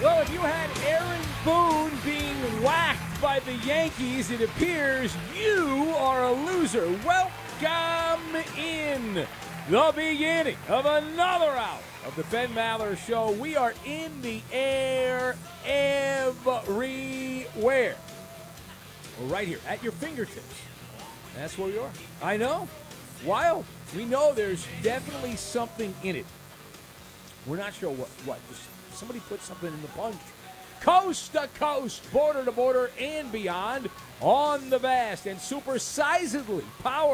Well, if you had Aaron Boone being whacked by the Yankees, it appears you are a loser. Welcome in the beginning of another hour of the Ben Maller Show. We are in the air everywhere. We're right here at your fingertips. That's where we are. I know. Wild. We know there's definitely something in it. We're not sure what. Somebody put something in the punch. Coast to coast, border to border, and beyond on the vast and supersizedly powerful